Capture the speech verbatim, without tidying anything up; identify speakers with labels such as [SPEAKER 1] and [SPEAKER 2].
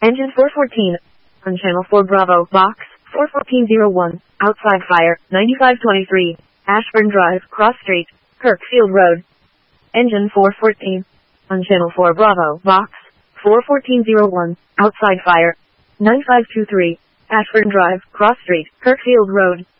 [SPEAKER 1] Engine four fourteen. On channel four Bravo, box, four fourteen oh one, outside fire, ninety-five twenty-three, Ashburn Drive, Cross Street, Kirkfield Road. Engine four fourteen. On channel four Bravo, box, four fourteen oh one, outside fire, ninety-five twenty-three, Ashburn Drive, Cross Street, Kirkfield Road.